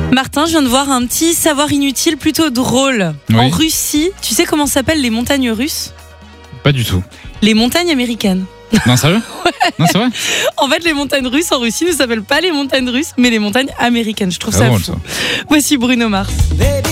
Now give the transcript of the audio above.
Martin, je viens de voir un petit savoir inutile plutôt drôle. Oui. En Russie, tu sais comment s'appellent les montagnes russes ? Pas du tout. Les montagnes américaines. Non, sérieux ? Non, c'est vrai ? En fait, les montagnes russes en Russie ne s'appellent pas les montagnes russes, mais les montagnes américaines. Je trouve Ah ça bon, fou. ça. Voici Bruno Mars.